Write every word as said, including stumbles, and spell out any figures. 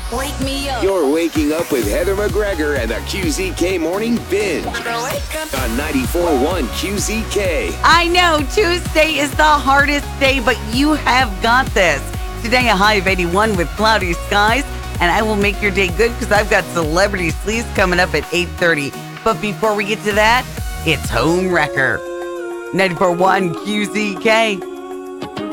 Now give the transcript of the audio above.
Wake me up. You're waking up with Heather McGregor and the Q Z K Morning Binge on ninety-four point one Q Z K. I know Tuesday is the hardest day, but you have got this. Today, a high of eighty-one with cloudy skies, and I will make your day good because I've got Celebrity Sleaze coming up at eight thirty. But before we get to that, it's Home Wrecker. ninety-four point one Q Z K.